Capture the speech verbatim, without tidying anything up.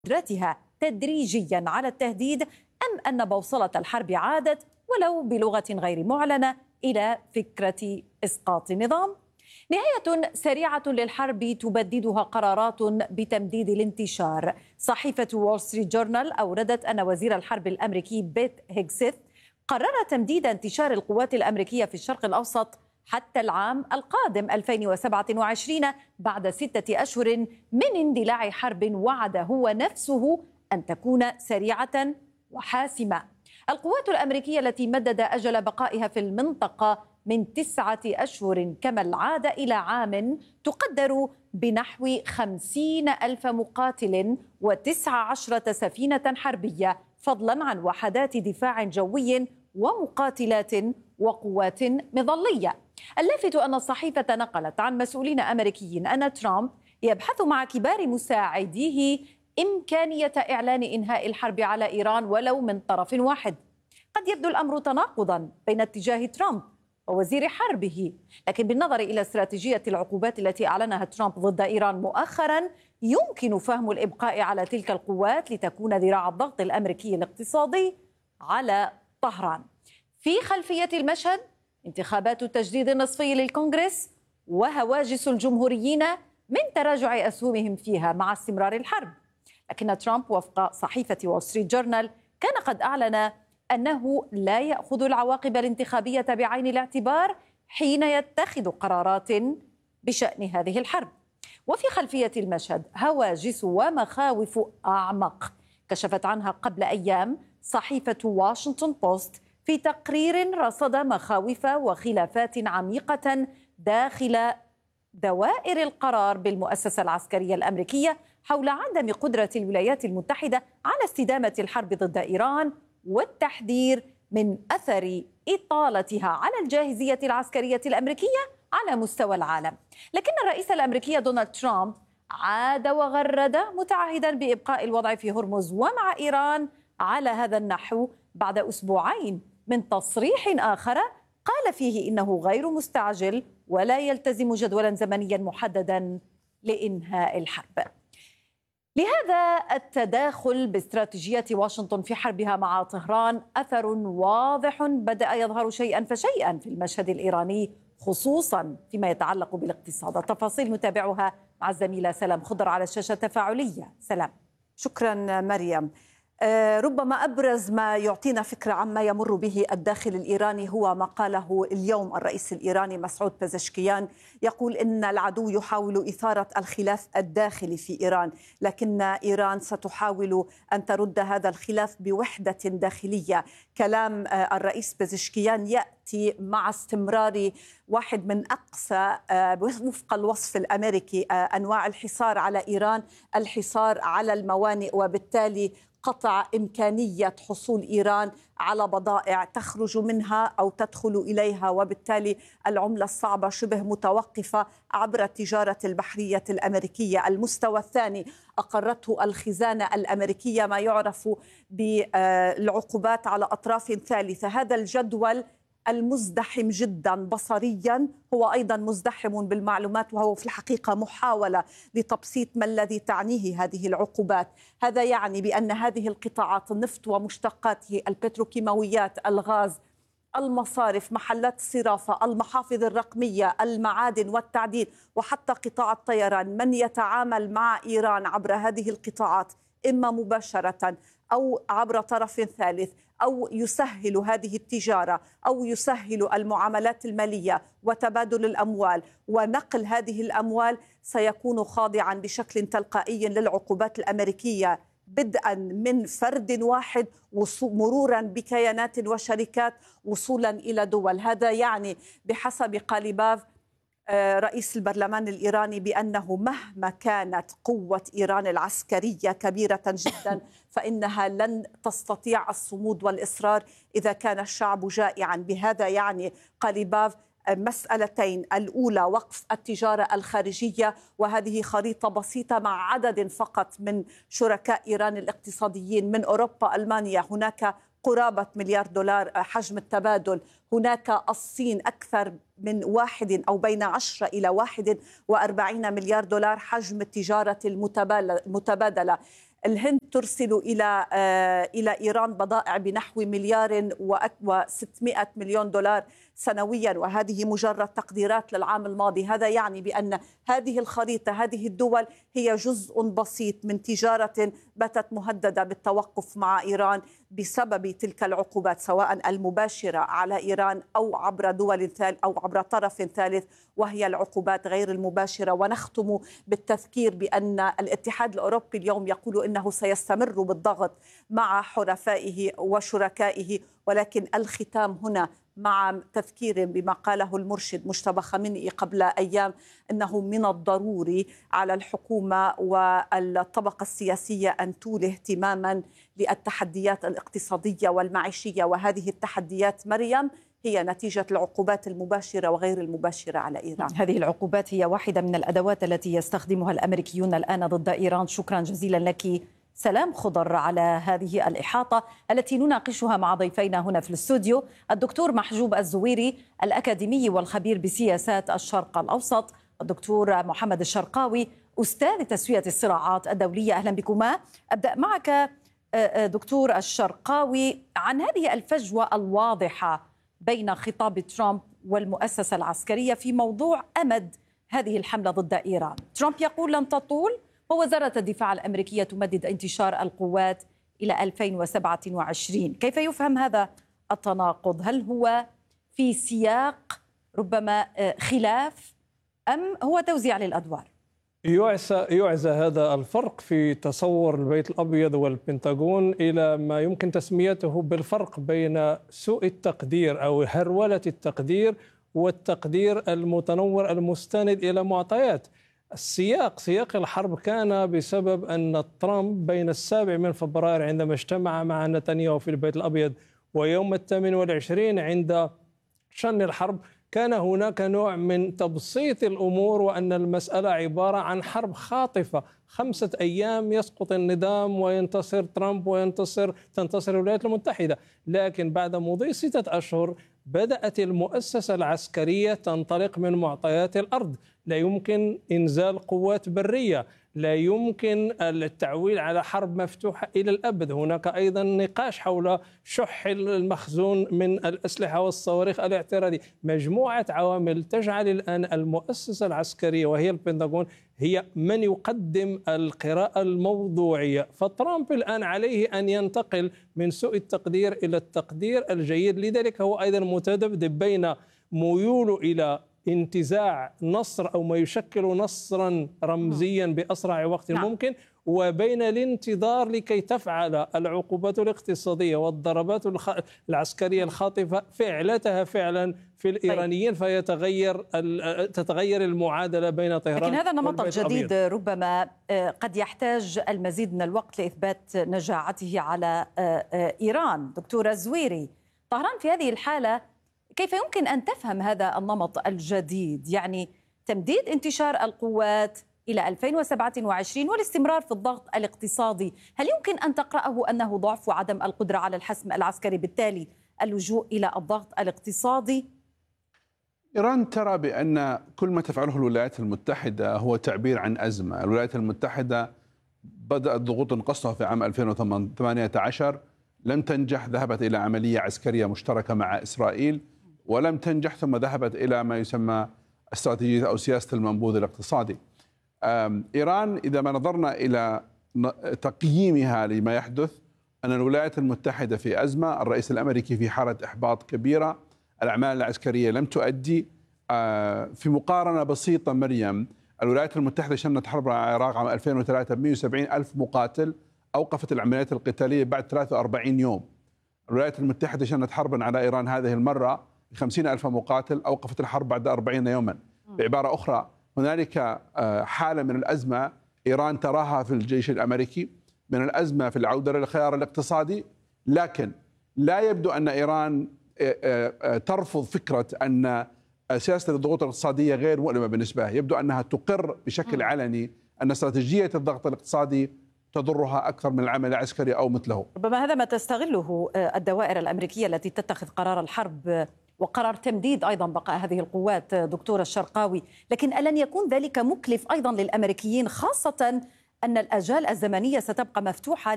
قدرتها تدريجيا على التهديد أم أن بوصلة الحرب عادت ولو بلغة غير معلنة إلى فكرة إسقاط النظام؟ نهاية سريعة للحرب تبددها قرارات بتمديد الانتشار. صحيفة وول ستريت جورنال أوردت أن وزير الحرب الأمريكي بيت هيغسيث قرر تمديد انتشار القوات الأمريكية في الشرق الأوسط حتى العام القادم ألفين وسبعة وعشرين بعد ستة أشهر من اندلاع حرب وعد هو نفسه أن تكون سريعة وحاسمة. القوات الأمريكية التي مدد أجل بقائها في المنطقة من تسعة أشهر كما العادة إلى عام تقدر بنحو خمسين ألف مقاتل وتسع عشرة سفينة حربية، فضلا عن وحدات دفاع جوي ومقاتلات وقوات مظلية. اللافت أن الصحيفة نقلت عن مسؤولين أمريكيين أن ترامب يبحث مع كبار مساعديه إمكانية إعلان إنهاء الحرب على إيران ولو من طرف واحد. قد يبدو الأمر تناقضا بين اتجاه ترامب ووزير حربه، لكن بالنظر إلى استراتيجية العقوبات التي أعلنها ترامب ضد إيران مؤخرا يمكن فهم الإبقاء على تلك القوات لتكون ذراع الضغط الأمريكي الاقتصادي على طهران. في خلفية المشهد انتخابات التجديد النصفي للكونغرس وهواجس الجمهوريين من تراجع أسهمهم فيها مع استمرار الحرب. لكن ترامب وفق صحيفة وول ستريت جورنال كان قد أعلن أنه لا يأخذ العواقب الانتخابية بعين الاعتبار حين يتخذ قرارات بشأن هذه الحرب. وفي خلفية المشهد هواجس ومخاوف أعمق كشفت عنها قبل أيام صحيفة واشنطن بوست في تقرير رصد مخاوف وخلافات عميقة داخل دوائر القرار بالمؤسسة العسكرية الأمريكية حول عدم قدرة الولايات المتحدة على استدامة الحرب ضد إيران والتحذير من أثر إطالتها على الجاهزية العسكرية الأمريكية على مستوى العالم. لكن الرئيس الأمريكي دونالد ترامب عاد وغرد متعهدا بإبقاء الوضع في هرمز ومع إيران على هذا النحو بعد أسبوعين من تصريح آخر قال فيه إنه غير مستعجل ولا يلتزم جدولا زمنيا محددا لإنهاء الحرب. لهذا التداخل باستراتيجية واشنطن في حربها مع طهران أثر واضح بدأ يظهر شيئا فشيئا في المشهد الإيراني، خصوصا فيما يتعلق بالاقتصاد. التفاصيل نتابعها مع الزميلة سلام خضر على الشاشة التفاعلية. سلام. شكرا مريم. ربما أبرز ما يعطينا فكرة عما يمر به الداخل الإيراني هو ما قاله اليوم الرئيس الإيراني مسعود بزشكيان، يقول إن العدو يحاول إثارة الخلاف الداخلي في إيران، لكن إيران ستحاول أن ترد هذا الخلاف بوحدة داخلية. كلام الرئيس بزشكيان يأتي مع استمرار واحد من أقصى وفق الوصف الأمريكي أنواع الحصار على إيران، الحصار على الموانئ، وبالتالي قطع إمكانية حصول إيران على بضائع تخرج منها أو تدخل إليها، وبالتالي العملة الصعبة شبه متوقفة عبر التجارة البحرية الأمريكية. المستوى الثاني أقرته الخزانة الأمريكية ما يعرف بالعقوبات على أطراف ثالثة. هذا الجدول المزدحم جدا بصريا هو أيضا مزدحم بالمعلومات، وهو في الحقيقة محاولة لتبسيط ما الذي تعنيه هذه العقوبات. هذا يعني بأن هذه القطاعات النفط ومشتقاته، البتروكيماويات، الغاز، المصارف، محلات الصرافة، المحافظ الرقمية، المعادن والتعدين، وحتى قطاع الطيران، من يتعامل مع إيران عبر هذه القطاعات إما مباشرة أو عبر طرف ثالث أو يسهل هذه التجارة أو يسهل المعاملات المالية وتبادل الأموال ونقل هذه الأموال، سيكون خاضعا بشكل تلقائي للعقوبات الأمريكية، بدءا من فرد واحد مرورا بكيانات وشركات وصولا إلى دول. هذا يعني بحسب قاليباف رئيس البرلمان الإيراني بأنه مهما كانت قوة إيران العسكرية كبيرة جدا فإنها لن تستطيع الصمود والإصرار إذا كان الشعب جائعا. بهذا يعني قاليباف مسألتين: الأولى وقف التجارة الخارجية، وهذه خريطة بسيطة مع عدد فقط من شركاء إيران الاقتصاديين من أوروبا، ألمانيا، هناك قرابة مليار دولار حجم التبادل، هناك الصين أكثر من واحد أو بين عشرة إلى واحد وأربعين مليار دولار حجم التجارة المتبادلة. الهند ترسل إلى إلى إيران بضائع بنحو مليار وستمائة مليون دولار سنويا، وهذه مجرد تقديرات للعام الماضي. هذا يعني بأن هذه الخريطة، هذه الدول هي جزء بسيط من تجارة باتت مهددة بالتوقف مع إيران بسبب تلك العقوبات، سواء المباشرة على إيران أو عبر دول ثالث أو عبر طرف ثالث، وهي العقوبات غير المباشرة. ونختم بالتذكير بأن الاتحاد الأوروبي اليوم يقول إنه سيستمر بالضغط مع حلفائه وشركائه، ولكن الختام هنا مع تذكير بما قاله المرشد مجتبى خامنئي قبل أيام، أنه من الضروري على الحكومة والطبقة السياسية أن تولي اهتماما للتحديات الاقتصادية والمعيشية. وهذه التحديات مريم هي نتيجة العقوبات المباشرة وغير المباشرة على إيران. هذه العقوبات هي واحدة من الأدوات التي يستخدمها الأمريكيون الآن ضد إيران. شكرا جزيلا لك سلام خضر على هذه الإحاطة التي نناقشها مع ضيفينا هنا في الاستوديو، الدكتور محجوب الزويري الأكاديمي والخبير بسياسات الشرق الأوسط، الدكتور محمد الشرقاوي أستاذ تسوية الصراعات الدولية. أهلا بكما. أبدأ معك دكتور الشرقاوي عن هذه الفجوة الواضحة بين خطاب ترامب والمؤسسة العسكرية في موضوع أمد هذه الحملة ضد إيران. ترامب يقول لن تطول، ووزارة الدفاع الأمريكية تمدد انتشار القوات إلى ألفين وسبعة وعشرين. كيف يفهم هذا التناقض؟ هل هو في سياق ربما خلاف أم هو توزيع للأدوار؟ يعزى يعزى هذا الفرق في تصور البيت الأبيض والبنتاغون إلى ما يمكن تسميته بالفرق بين سوء التقدير أو هرولة التقدير والتقدير المتنور المستند إلى معطيات. السياق سياق الحرب كان بسبب أن ترامب بين السابع من فبراير عندما اجتمع مع نتنياهو في البيت الأبيض ويوم الثامن والعشرين عند شن الحرب كان هناك نوع من تبسيط الأمور، وأن المسألة عبارة عن حرب خاطفة، خمسة أيام يسقط النظام وينتصر ترامب وينتصر تنتصر الولايات المتحدة. لكن بعد مضي ستة أشهر بدأت المؤسسة العسكرية تنطلق من معطيات الأرض. لا يمكن إنزال قوات برية، لا يمكن التعويل على حرب مفتوحة إلى الأبد. هناك أيضا نقاش حول شح المخزون من الأسلحة والصواريخ الاعتراضي. مجموعة عوامل تجعل الآن المؤسسة العسكرية وهي البنتاغون هي من يقدم القراءة الموضوعية. فترامب الآن عليه أن ينتقل من سوء التقدير إلى التقدير الجيد. لذلك هو أيضا متذبذب بين ميوله إلى انتزاع نصر أو ما يشكل نصرا رمزيا بأسرع وقت ممكن، وبين الانتظار لكي تفعل العقوبات الاقتصادية والضربات العسكرية الخاطفة فعلتها فعلا في الإيرانيين، فيتغير تتغير المعادلة بين طهران. لكن هذا النمط الجديد ربما قد يحتاج المزيد من الوقت لإثبات نجاعته على إيران. دكتور الزويري، طهران في هذه الحالة كيف يمكن أن تفهم هذا النمط الجديد؟ يعني تمديد انتشار القوات إلى ألفين وسبعة وعشرين والاستمرار في الضغط الاقتصادي، هل يمكن أن تقرأه أنه ضعف وعدم القدرة على الحسم العسكري، بالتالي اللجوء إلى الضغط الاقتصادي؟ إيران ترى بأن كل ما تفعله الولايات المتحدة هو تعبير عن أزمة. الولايات المتحدة بدأت ضغوط قصفها في عام ألفين وثمانية عشر، لم تنجح، ذهبت إلى عملية عسكرية مشتركة مع إسرائيل ولم تنجح، ثم ذهبت إلى ما يسمى استراتيجية أو سياسة المنبوذ الاقتصادي. إيران إذا ما نظرنا إلى تقييمها لما يحدث، أن الولايات المتحدة في أزمة، الرئيس الأمريكي في حالة إحباط كبيرة، الأعمال العسكرية لم تؤدي. في مقارنة بسيطة مريم، الولايات المتحدة شنت حرب على العراق عام ألفين وثلاثة ب مئة وسبعين ألف مقاتل، أوقفت العمليات القتالية بعد ثلاثة وأربعين يوم. الولايات المتحدة شنت حربا على إيران هذه المرة بخمسين ألف مقاتل، أوقفت الحرب بعد أربعين يوما. بعبارة أخرى، هنالك حالة من الأزمة إيران تراها في الجيش الأمريكي، من الأزمة في العودة للخيار الاقتصادي، لكن لا يبدو أن إيران ترفض فكرة أن سياسة الضغوط الاقتصادية غير مؤلمة بالنسبة لها. يبدو أنها تقر بشكل علني أن استراتيجية الضغط الاقتصادي تضرها أكثر من العمل العسكري أو مثله. ربما هذا ما تستغله الدوائر الأمريكية التي تتخذ قرار الحرب وقرار تمديد أيضا بقاء هذه القوات. دكتور الشرقاوي، لكن ألن يكون ذلك مكلف أيضا للأمريكيين، خاصة أن الآجال الزمنية ستبقى مفتوحة